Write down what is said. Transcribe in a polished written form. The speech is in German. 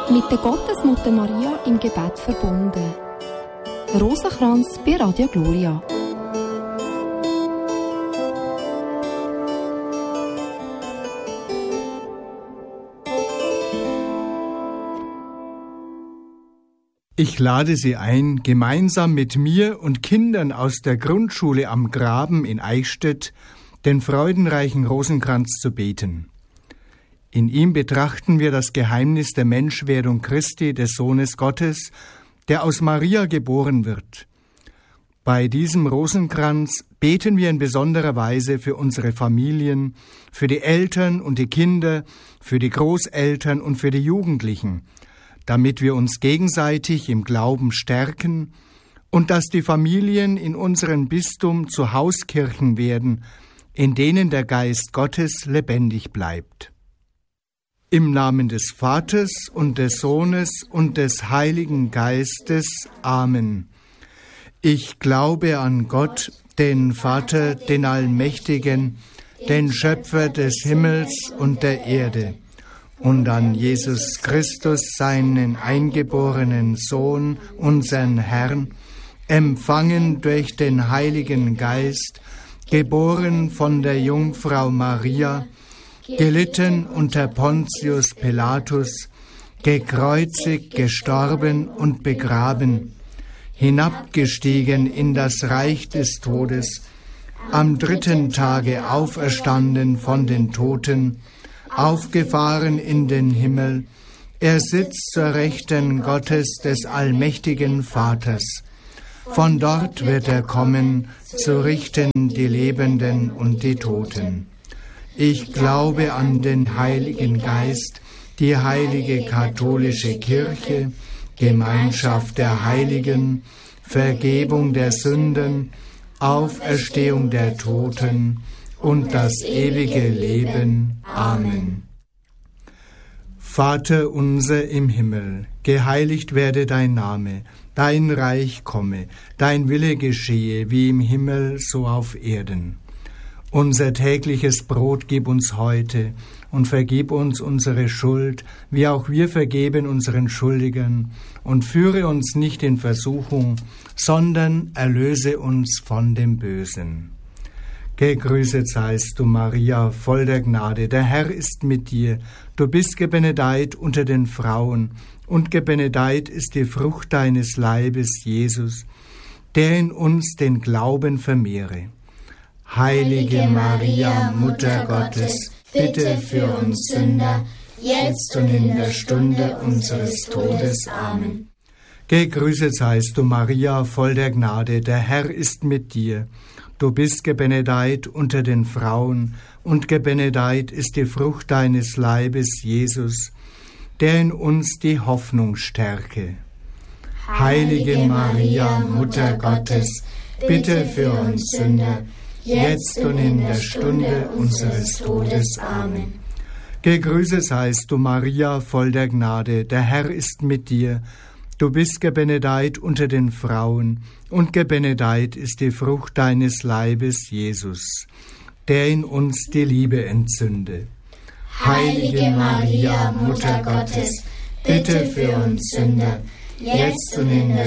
Mit der Gottesmutter Maria im Gebet verbunden. Rosenkranz bei Radio Gloria. Ich lade Sie ein, gemeinsam mit mir und Kindern aus der Grundschule am Graben in Eichstätt den freudenreichen Rosenkranz zu beten. In ihm betrachten wir das Geheimnis der Menschwerdung Christi, des Sohnes Gottes, der aus Maria geboren wird. Bei diesem Rosenkranz beten wir in besonderer Weise für unsere Familien, für die Eltern und die Kinder, für die Großeltern und für die Jugendlichen, damit wir uns gegenseitig im Glauben stärken und dass die Familien in unserem Bistum zu Hauskirchen werden, in denen der Geist Gottes lebendig bleibt. Im Namen des Vaters und des Sohnes und des Heiligen Geistes. Amen. Ich glaube an Gott, den Vater, den Allmächtigen, den Schöpfer des Himmels und der Erde, und an Jesus Christus, seinen eingeborenen Sohn, unseren Herrn, empfangen durch den Heiligen Geist, geboren von der Jungfrau Maria, gelitten unter Pontius Pilatus, gekreuzigt, gestorben und begraben, hinabgestiegen in das Reich des Todes, am 3. Tage auferstanden von den Toten, aufgefahren in den Himmel, er sitzt zur Rechten Gottes des allmächtigen Vaters. Von dort wird er kommen, zu richten die Lebenden und die Toten. Ich glaube an den Heiligen Geist, die heilige katholische Kirche, Gemeinschaft der Heiligen, Vergebung der Sünden, Auferstehung der Toten und das ewige Leben. Amen. Vater unser im Himmel, geheiligt werde dein Name, dein Reich komme, dein Wille geschehe, wie im Himmel, so auf Erden. Unser tägliches Brot gib uns heute und vergib uns unsere Schuld, wie auch wir vergeben unseren Schuldigern, und führe uns nicht in Versuchung, sondern erlöse uns von dem Bösen. Gegrüßet seist du, Maria, voll der Gnade, der Herr ist mit dir. Du bist gebenedeit unter den Frauen, und gebenedeit ist die Frucht deines Leibes, Jesus, der in uns den Glauben vermehre. Heilige Maria, Mutter Gottes, bitte für uns Sünder, jetzt und in der Stunde unseres Todes. Amen. Gegrüßet seist du, Maria, voll der Gnade, der Herr ist mit dir. Du bist gebenedeit unter den Frauen, und gebenedeit ist die Frucht deines Leibes, Jesus, der in uns die Hoffnung stärke. Heilige Maria, Mutter Gottes, bitte für uns Sünder, jetzt und in der Stunde unseres Todes. Amen. Gegrüßet seist du, Maria, voll der Gnade, der Herr ist mit dir. Du bist gebenedeit unter den Frauen, und gebenedeit ist die Frucht deines Leibes, Jesus, der in uns die Liebe entzünde. Heilige Maria, Mutter Gottes, bitte für uns Sünder, jetzt und in der